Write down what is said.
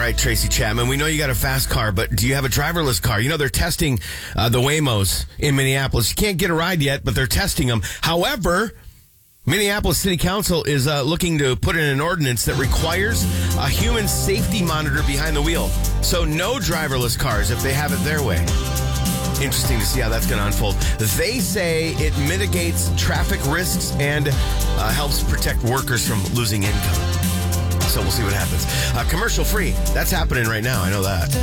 right, Tracy Chapman, we know you got a fast car, but do you have a driverless car? You know, they're testing the Waymos in Minneapolis. You can't get a ride yet, but they're testing them. However, Minneapolis City Council is looking to put in an ordinance that requires a human safety monitor behind the wheel. So no driverless cars if they have it their way. Interesting to see how that's going to unfold. They say it mitigates traffic risks and helps protect workers from losing income. So we'll see what happens. Commercial free. That's happening right now. I know that.